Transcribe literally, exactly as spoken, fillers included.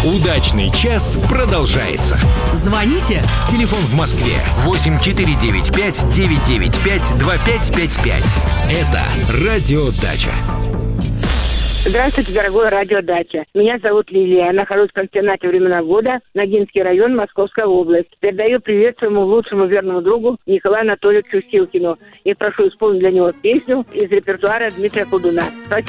Удачный час продолжается. Звоните. Телефон в Москве восемь четыре девять пять девять девять пять два пять пять пять. Это Радио Дача. Здравствуйте, дорогой радио Дача. Меня зовут Лилия. Я нахожусь в пансионате «Времена года», Ногинский район, Московская область. Передаю привет своему лучшему верному другу Николаю Анатольевичу Силкину. И прошу исполнить для него песню из репертуара Дмитрия Кудуна.